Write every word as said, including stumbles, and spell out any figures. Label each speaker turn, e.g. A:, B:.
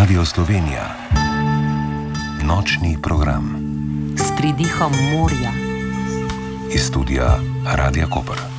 A: Radio Slovenija. Nočni program.
B: S pridihom morja.
A: Iz studia Radia Koper.